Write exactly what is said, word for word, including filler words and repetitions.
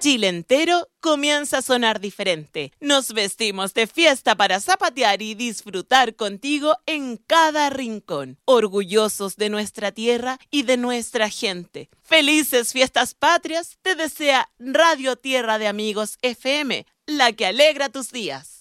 Chile entero comienza a sonar diferente. Nos vestimos de fiesta para zapatear y disfrutar contigo en cada rincón. Orgullosos de nuestra tierra y de nuestra gente. Felices fiestas patrias te desea Radio Tierra de Amigos F M, la que alegra tus días.